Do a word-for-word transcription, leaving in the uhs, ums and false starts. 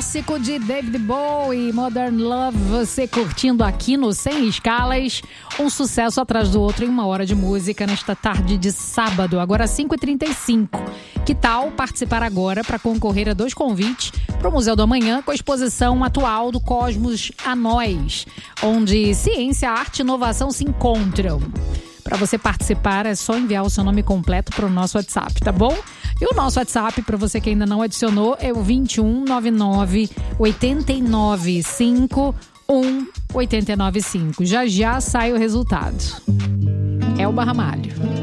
clássico de David Bowie, Modern Love, você curtindo aqui no Sem Escalas, um sucesso atrás do outro em uma hora de música nesta tarde de sábado, agora cinco e trinta e cinco. Que tal participar agora para concorrer a dois convites para o Museu do Amanhã com a exposição atual do Cosmos a Nós, onde ciência, arte e inovação se encontram. Para você participar é só enviar o seu nome completo para o nosso WhatsApp, tá bom? E o nosso WhatsApp, para você que ainda não adicionou, é o vinte e um, noventa e nove, oitenta e nove, cinco um, oitenta e nove cinco. Já já sai o resultado. É o Barra Malho.